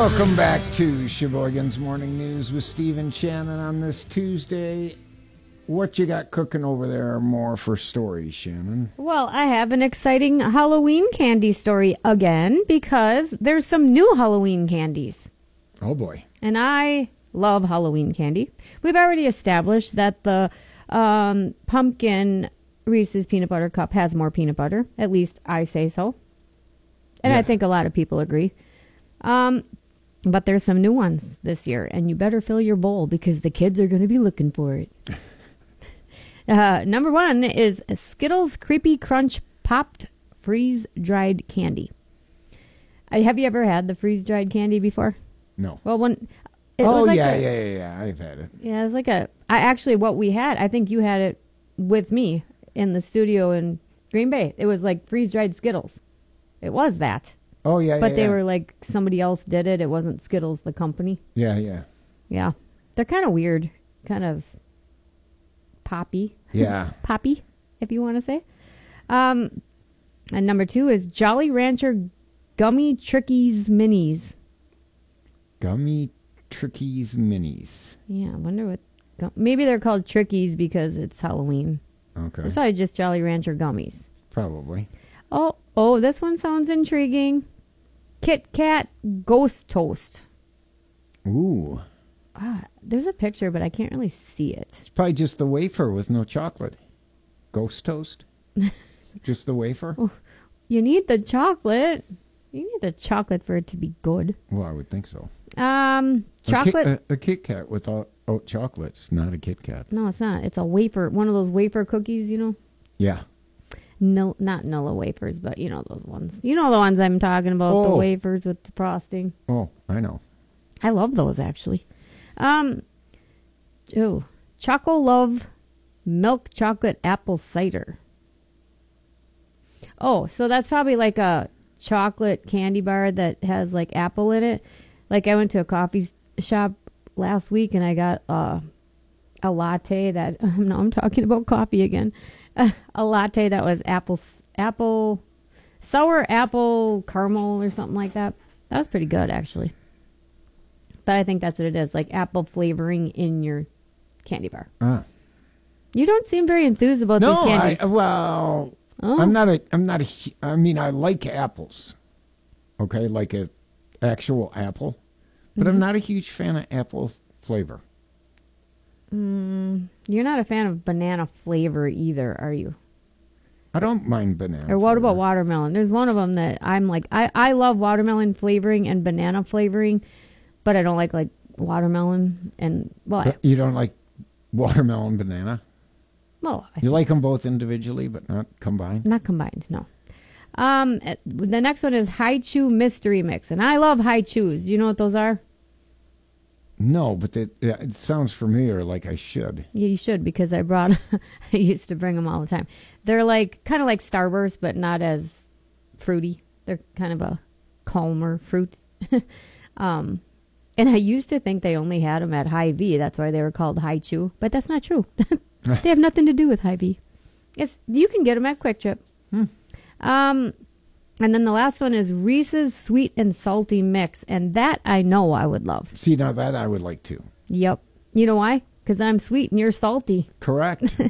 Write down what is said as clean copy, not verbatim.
Welcome back to Sheboygan's Morning News with Steve and Shannon on this Tuesday. What you got cooking over there more for stories, Shannon? Well, I have an exciting Halloween candy story again because there's some new Halloween candies. Oh, boy. And I love Halloween candy. We've already established that the pumpkin Reese's Peanut Butter Cup has more peanut butter. At least I say so. And Yeah. I think a lot of people agree. But there's some new ones this year, and you better fill your bowl because the kids are going to be looking for it. Number one is Skittles Creepy Crunch Popped Freeze-Dried Candy. Have you ever had the freeze-dried candy before? No. Well, when... Yeah. I've had it. Yeah, it's like what we had, I think you had it with me in the studio in Green Bay. It was like freeze-dried Skittles. It was that. Oh, yeah, But they were like, somebody else did it. It wasn't Skittles, the company. Yeah. Yeah. They're kind of weird. Kind of poppy. Yeah. Poppy, if you want to say. And number two is Jolly Rancher Gummy Trickies Minis. Gummy Trickies Minis. Yeah, I wonder what... Maybe they're called Trickies because it's Halloween. Okay. It's probably just Jolly Rancher gummies. Probably. Oh, this one sounds intriguing. Kit Kat Ghost Toast. Ooh. There's a picture, but I can't really see it. It's probably just the wafer with no chocolate. Ghost toast? Just the wafer? Oh, you need the chocolate. You need the chocolate for it to be good. Well, I would think so. Chocolate. A Kit Kat without chocolate. It's not a Kit Kat. No, it's not. It's a wafer. One of those wafer cookies, you know? Yeah. No, not Nilla wafers, but you know those ones. You know the ones I'm talking about, the wafers with the frosting. Oh, I know. I love those, actually. Choco Love Milk Chocolate Apple Cider. Oh, so that's probably like a chocolate candy bar that has like apple in it. Like I went to a coffee shop last week and I got a latte that, now I'm talking about coffee again. A latte that was sour apple caramel or something like that. That was pretty good, actually. But I think that's what it is, like apple flavoring in your candy bar. You don't seem very enthused about these candies. I like apples. Okay, like an actual apple. But I'm not a huge fan of apple flavor. You're not a fan of banana flavor either, are you? I don't mind banana. Or what about watermelon? There's one of them that I'm like, I love watermelon flavoring and banana flavoring, but I don't like watermelon and... You don't like watermelon banana? Well, you like them both individually, but not combined? Not combined, no. The next one is Hi-Chew Mystery Mix, and I love Hi-Chews. You know what those are? No, but it sounds familiar, like I should. Yeah, you should, because I used to bring them all the time. They're kind of like Starburst, but not as fruity. They're kind of a calmer fruit. And I used to think they only had them at Hy-Vee. That's why they were called Hi-Chew, but that's not true. They have nothing to do with Hy-Vee. You can get them at Quick Trip. And then the last one is Reese's Sweet and Salty Mix. And that I know I would love. See, now that I would like too. Yep. You know why? Because I'm sweet and you're salty. Correct.